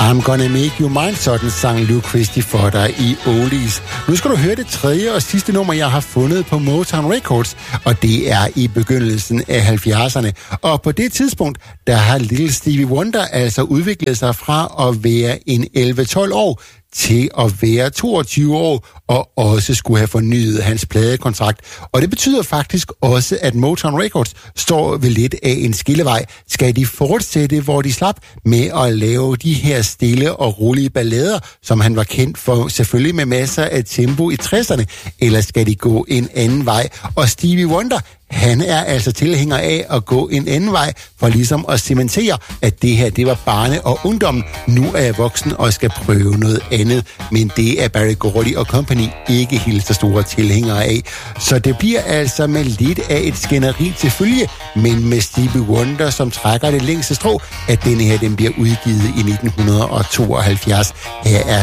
I'm Gonna Make You Mine, sådan sang Luke Christie for dig i Oldies. Nu skal du høre det tredje og sidste nummer, jeg har fundet på Motown Records, og det er i begyndelsen af 70'erne. Og på det tidspunkt, der har Little Stevie Wonder altså udviklet sig fra at være en 11-12 år til at være 22 år og også skulle have fornyet hans pladekontrakt. Og det betyder faktisk også, at Motown Records står ved lidt af en skillevej. Skal de fortsætte, hvor de slap, med at lave de her stille og rolige ballader, som han var kendt for, selvfølgelig med masser af tempo i 60'erne, eller skal de gå en anden vej? Og Stevie Wonder, han er altså tilhænger af at gå en anden vej, for ligesom at cementere, at det her, det var barne- og ungdom. Nu er jeg voksen og skal prøve noget andet. Men det er Berry Gordy og Company ikke helt så store tilhængere af. Så det bliver altså med lidt af et skænderi til følge, men med Stevie Wonder, som trækker det længste strå, at denne her, den bliver udgivet i 1972. Her er